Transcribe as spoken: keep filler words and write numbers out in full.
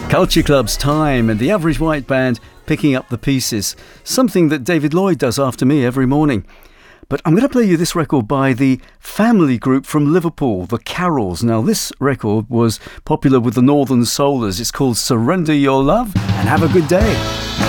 Culture Club's Time and the Average White Band picking up the pieces, something that David Lloyd does after me every morning. But I'm going to play you this record by the family group from Liverpool, the Carols. Now, this record was popular with the Northern Soulers. It's called Surrender Your Love and Have a Good Day.